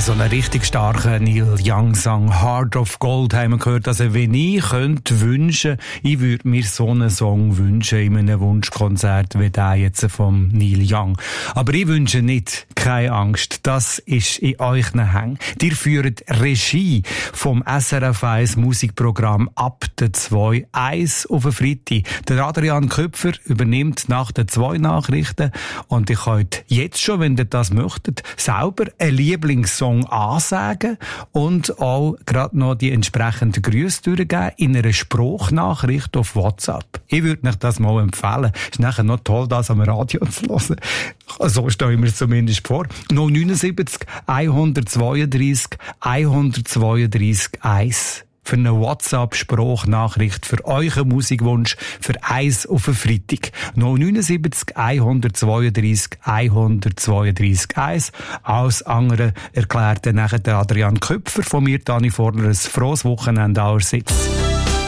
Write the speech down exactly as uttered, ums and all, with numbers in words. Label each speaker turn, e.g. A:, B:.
A: So einen richtig starken Neil Young-Song «Heart of Gold» haben wir gehört. Also wenn ich könnte wünschen, ich würde mir so einen Song wünschen in einem Wunschkonzert wie der jetzt vom Neil Young. Aber ich wünsche nicht, keine Angst, das ist in euch Händen. Ihr führt Regie vom S R F eins Musikprogramm ab der zwei eins auf den Freitag. Der Adrian Köpfer übernimmt nach den zwei Nachrichten und ihr könnt jetzt schon, wenn ihr das möchtet, selber einen Lieblingssong ansagen und auch gerade noch die entsprechenden Grüße durchgeben in einer Spruchnachricht auf WhatsApp. Ich würde euch das mal empfehlen. Ist nachher noch toll, das am Radio zu hören. So stelle ich mir es zumindest vor. null neun sieben eins zwei drei eins zwei drei eins für eine WhatsApp-Spruchnachricht für euren Musikwunsch für eins auf den Freitag. null neun sieben eins zwei drei eins zwei drei eins. Alles andere erklärt dann nachher der Adrian Köpfer von mir, Dani Forner, ein frohes Wochenende allerseits.